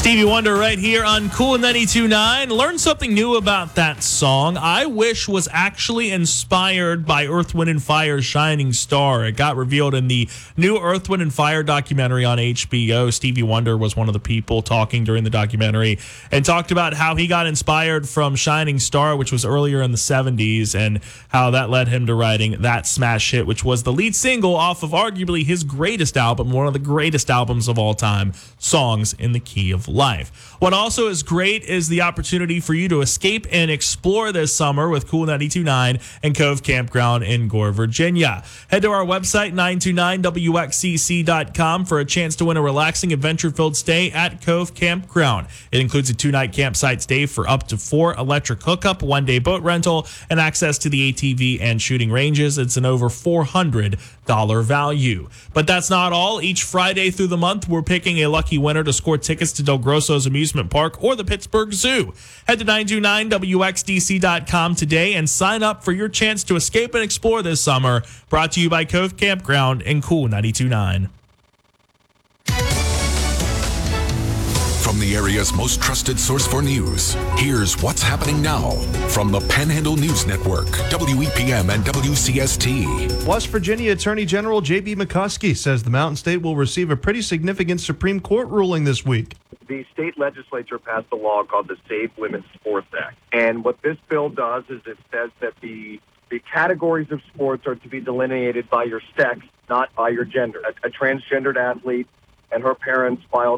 Stevie Wonder right here on Cool 92.9. Learned something new about that song. I Wish was actually inspired by Earth, Wind & Fire's Shining Star. It got revealed in the new Earth, Wind & Fire documentary on HBO. Stevie Wonder was one of the people talking during the documentary and talked about how he got inspired from Shining Star, which was earlier in the 70s, and how that led him to writing that smash hit, which was the lead single off of arguably his greatest album, one of the greatest albums of all time, Songs in the Key of Life. What also is great is the opportunity for you to escape and explore this summer with Cool 92.9 and Cove Campground in Gore, Virginia. Head to our website, 929wxcc.com, for a chance to win a relaxing, adventure-filled stay at Cove Campground. It includes a 2-night campsite stay for up to 4 electric hookup, 1-day boat rental, and access to the ATV and shooting ranges. It's an over $400 value. But that's not all. Each Friday through the month, we're picking a lucky winner to score tickets to Del Grosso's Amusement Park or the Pittsburgh Zoo. Head to 929wxdc.com today and sign up for your chance to escape and explore this summer. Brought to you by Cove Campground and Cool 92.9. From the area's most trusted source for news, here's what's happening now from the Panhandle News Network, WEPM and WCST. West Virginia Attorney General J.B. McCoskey says the Mountain State will receive a pretty significant Supreme Court ruling this week. The state legislature passed a law called the Save Women's Sports Act. And what this bill does is it says that the categories of sports are to be delineated by your sex, not by your gender. A transgendered athlete and her parents filed